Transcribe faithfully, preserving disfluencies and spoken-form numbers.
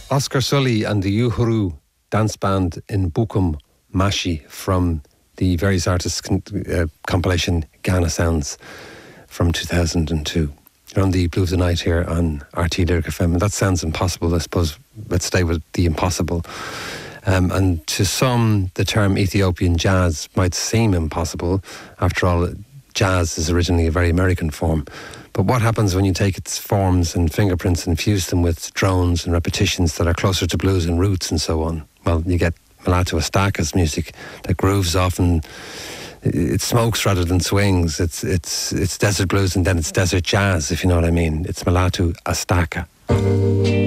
Oscar Sully and the Uhuru dance band in Bukum Mashi from the Various Artists con- uh, compilation Ghana Sounds from two thousand two. You're on the Blue of the Night here on R T Lyric F M, and that sounds impossible. I suppose let's stay with the impossible. Um, and to some, the term Ethiopian jazz might seem impossible. After all, jazz is originally a very American form. But what happens when you take its forms and fingerprints and fuse them with drones and repetitions that are closer to blues and roots and so on? Well, you get Mulatu Astaka's music that grooves often. It smokes rather than swings. It's it's it's desert blues and then it's desert jazz, if you know what I mean. It's Mulatu Astaka.